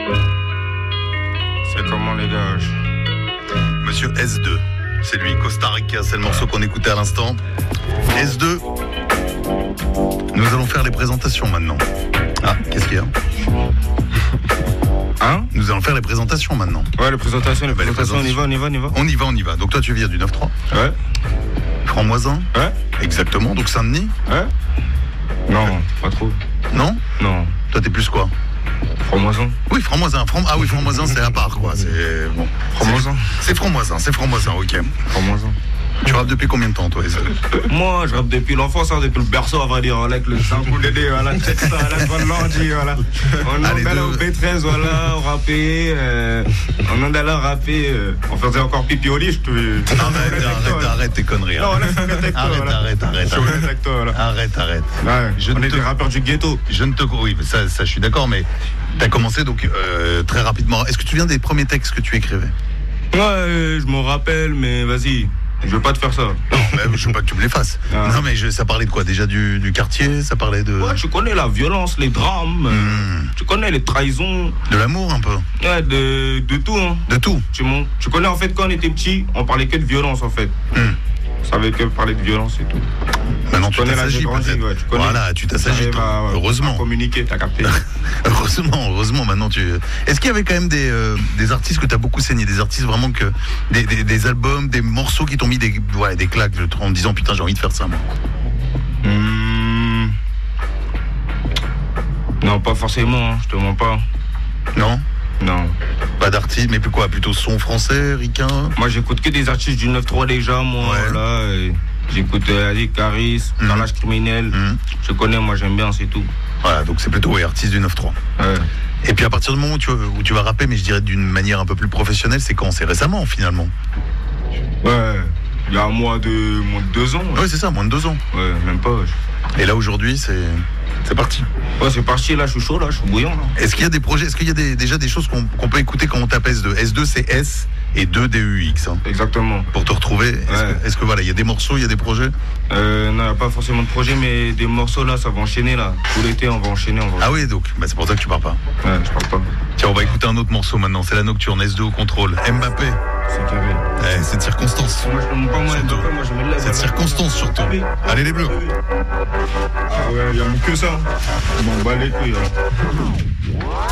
C'est comment les gars? Monsieur S2, c'est lui, Costa Rica, c'est le morceau qu'on écoutait à l'instant. S2, nous allons faire les présentations maintenant. Ah, qu'est-ce qu'il y a? Hein? Nous allons faire les présentations maintenant. Ouais, les présentations, on y va. On y va. Donc toi tu viens du 9-3. Ouais. Franc-Moisin. Ouais. Exactement, donc Saint-Denis. Ouais. Non, pas trop. Non? Non. Toi t'es plus quoi? Franc-Moisin. Oui, Franc-Moisin. Ah oui, Franc-Moisin c'est à part quoi. C'est bon. Franc-Moisin. C'est Franc-Moisin, ok. Franc-Moisin. Tu rappes depuis combien de temps toi, Moi, je rappe depuis l'enfance, depuis le berceau, on va dire, avec le sample d'aider, voilà, check ça, la bonne l'ordi, voilà. On est allé au B13, voilà, on rappait, on est allé rapper, on faisait encore pipi au lit, je te... Arrête tes conneries. Non, là, je suis honnête avec toi, voilà. Arrête. Je suis honnête avec toi, voilà. Arrête. Ouais, on est des rappeurs du ghetto. Oui, ça je suis d'accord, mais t'as commencé donc très rapidement. Est-ce que tu te souviens des premiers textes que tu écrivais? Ouais, je m'en rappelle, mais vas-y. Je veux pas te faire ça. Non, mais je veux pas que tu me les fasses. Ah. Non, mais ça parlait de quoi? Déjà du quartier? Ça parlait de... Ouais, tu connais la violence, les drames, tu connais les trahisons. De l'amour un peu? Ouais, de tout. Hein. De tout? Tu connais en fait quand on était petit, on parlait que de violence en fait. On savait que parler de violence et tout. Maintenant tu t'assagis peut-être. Ouais, voilà, tu t'assagis. Heureusement. À communiquer, t'as capté. heureusement, maintenant tu... Est-ce qu'il y avait quand même des artistes que t'as beaucoup saigné? Des artistes vraiment que... Des albums, des morceaux qui t'ont mis des claques en me disant putain j'ai envie de faire ça moi. Non, pas forcément, hein, je te mens pas. Non? Non. Pas d'artistes, mais quoi? Plutôt son français, ricain? Moi j'écoute que des artistes du 9-3 déjà, moi, ouais. Là. J'écoute Adik, Caris, Dans l'âge criminel. Je connais, moi j'aime bien, c'est tout. Voilà, donc c'est plutôt artiste du 9-3. Ouais. Et puis à partir du moment où tu vas rapper, mais je dirais d'une manière un peu plus professionnelle, c'est quand? C'est récemment finalement. Ouais, il y a moins de 2 ans. Ouais, c'est ça, moins de 2 ans. Ouais, même pas. Et là aujourd'hui, c'est parti. Ouais, c'est parti, là je suis chaud, là je suis bouillant. Là. Est-ce qu'il y a des projets, est-ce qu'il y a déjà des choses qu'on peut écouter quand on tape S2? S2 c'est S et 2 DUX. Hein. Exactement. Pour te retrouver, est-ce que voilà, il y a des morceaux, il y a des projets? Non, il n'y a pas forcément de projet, mais des morceaux là, ça va enchaîner là. Tout l'été, on va enchaîner. Ah oui, donc c'est pour ça que tu pars pas. Ouais, je pars pas. Tiens, on va écouter un autre morceau maintenant, c'est la nocturne S2 au contrôle. Mbappé. C'est carré. Cette circonstance. Moi, je ne pas moi, Mbappé, moi je me lève. Cette circonstance surtout. Allez les bleus. Ah ouais, il n'y a que ça. Je m'en bats les couilles. Là.